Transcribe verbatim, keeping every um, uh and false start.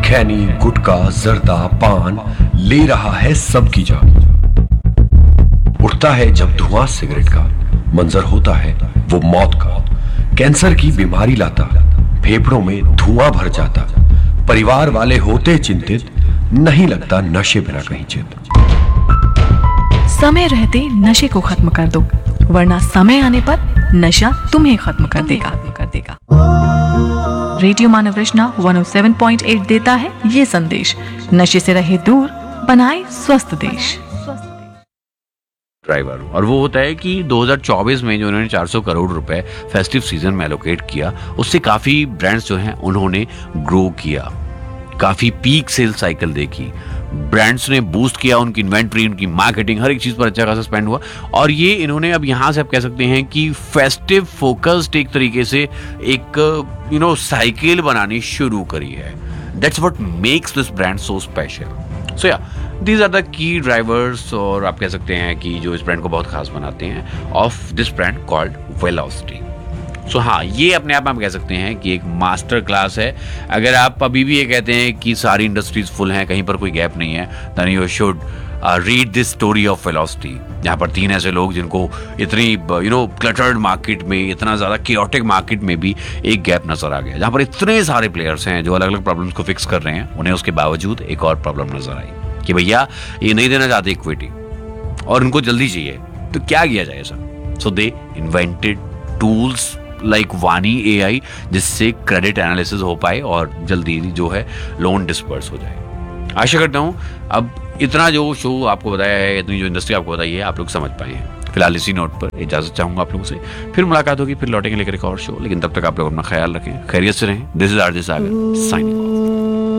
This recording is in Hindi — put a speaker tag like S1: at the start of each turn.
S1: खैनी, गुटखा, जर्दा, पान ले रहा है सबकी जान। उठता है जब धुआं सिगरेट का, मंजर होता है वो मौत का। कैंसर की बीमारी लाता, फेफड़ों में धुआं भर जाता। परिवार वाले होते चिंतित, नहीं लगता नशे बिना कहीं चित।
S2: समय रहते नशे को खत्म कर दो, वरना समय आने पर नशा तुम्हें खत्म कर देगा कर देगा रेडियो मानव रचना एक सौ सात पॉइंट आठ देता है ये संदेश, नशे से रहे दूर, बनाए स्वस्थ देश।
S3: ड्राइवर और वो होता है कि दो हज़ार चौबीस में जो उन्होंने चार सौ करोड़ रुपए फेस्टिव सीजन में एलोकेट किया, उससे काफी ब्रांड्स जो हैं उन्होंने ग्रो किया, काफी पीक सेल साइकिल देखी, ब्रांड्स ने बूस्ट किया, उनकी इन्वेंट्री, उनकी मार्केटिंग, हर एक चीज पर अच्छा खासा स्पेंड हुआ। और ये इन्होंने अब यहां से आप कह सकते हैं कि फेस्टिव फोकस्ड एक तरीके से एक यू नो साइकिल बनानी शुरू करी है। That's what makes this brand so special. सो या these are the key drivers, और आप कह सकते हैं कि जो इस ब्रांड को बहुत खास बनाते हैं, of this brand called velocity. So so, हाँ, ये अपने आप में आप कह सकते हैं कि एक मास्टर क्लास है। अगर आप अभी भी ये कहते हैं कि सारी इंडस्ट्रीज फुल हैं, कहीं पर कोई गैप नहीं है, then you should read this story of velocity, जहाँ पर तीन ऐसे लोग जिनको इतनी यू नो क्लटर्ड मार्केट में, इतना ज़्यादा केओटिक मार्केट में भी एक गैप नजर आ गया, जहाँ पर इतने सारे प्लेयर्स हैं जो अलग अलग प्रॉब्लम्स को फिक्स कर रहे हैं, उन्हें उसके बावजूद एक और प्रॉब्लम नजर आई कि भैया ये नहीं देना चाहते इक्विटी और उनको जल्दी चाहिए, तो क्या किया जाए सर? सो दे इन्वेंटेड टूल्स लाइक वानी ए आई, जिससे क्रेडिट एनालिसिस हो पाए और जल्दी जो है लोन डिस्पर्स हो जाए। आशा करता हूं अब इतना जो शो आपको बताया है, इतनी जो इंडस्ट्री आपको बताई है, आप लोग समझ पाए हैं। फिलहाल इसी नोट पर इजाजत चाहूंगा आप लोगों से, फिर मुलाकात होगी, फिर लौटेंगे लेकर एक और शो। लेकिन तब तक आप लोग अपना ख्याल रखें, खैरियत से रहें। This is RJ Sagar signing off.